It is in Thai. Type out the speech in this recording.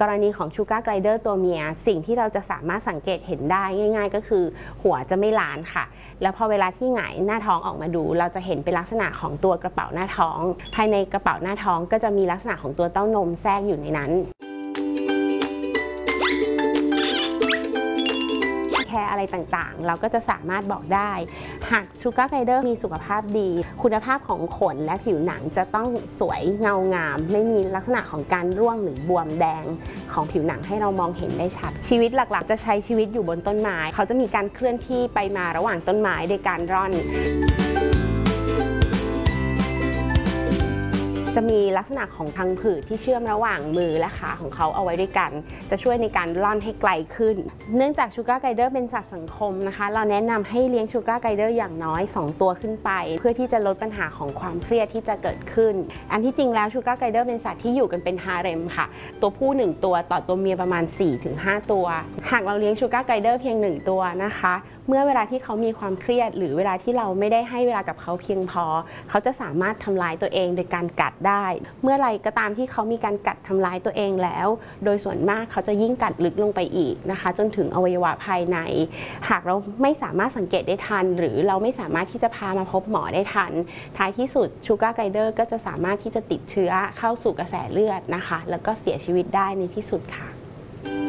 กรณีของชูการ์ไกลเดอร์ตัวเมียสิ่งที่เราจะสามารถสังเกตเห็นได้ง่ายๆก็คือหัวจะไม่ล้านค่ะแล้วพอเวลาที่หงายหน้าท้องออกมาดูเราจะเห็นเป็นลักษณะของตัวกระเป๋าหน้าท้องภายในกระเป๋าหน้าท้องก็จะมีลักษณะของตัวเต้านมแทรกอยู่ในนั้นแค่อะไรต่างๆเราก็จะสามารถบอกได้หากชูการ์ไกลเดอร์มีสุขภาพดีคุณภาพของขนและผิวหนังจะต้องสวยเงางามไม่มีลักษณะของการร่วงหรือบวมแดงของผิวหนังให้เรามองเห็นได้ชัดชีวิตหลักๆจะใช้ชีวิตอยู่บนต้นไม้เขาจะมีการเคลื่อนที่ไปมาระหว่างต้นไม้โดยการร่อนจะมีลักษณะของพังผืดที่เชื่อมระหว่างมือและขาของเขาเอาไว้ด้วยกันจะช่วยในการล่อนให้ไกลขึ้นเนื่องจากชูการ์ไกลเดอร์เป็นสัตว์สังคมนะคะเราแนะนำให้เลี้ยงชูการ์ไกลเดอร์อย่างน้อย2ตัวขึ้นไปเพื่อที่จะลดปัญหาของความเครียดที่จะเกิดขึ้นอันที่จริงแล้วชูการ์ไกลเดอร์เป็นสัตว์ที่อยู่กันเป็นฮาเร็มค่ะตัวผู้1ตัวต่อตัวเมียประมาณ 4-5 ตัวหากเราเลี้ยงชูการ์ไกลเดอร์เพียง1ตัวนะคะเมื่อเวลาที่เขามีความเครียดหรือเวลาที่เราไม่ได้ให้เวลากับเขาเพียงพอเขาจะสามารถทำลายตัวเองโดยการกัดได้เมื่อไรก็ตามที่เขามีการกัดทำลายตัวเองแล้วโดยส่วนมากเขาจะยิ่งกัดลึกลงไปอีกนะคะจนถึงอวัยวะภายในหากเราไม่สามารถสังเกตได้ทันหรือเราไม่สามารถที่จะพามาพบหมอได้ทันท้ายที่สุดชูการ์ไกลเดอร์ก็จะสามารถที่จะติดเชื้อเข้าสู่กระแสเลือดนะคะแล้วก็เสียชีวิตได้ในที่สุดค่ะ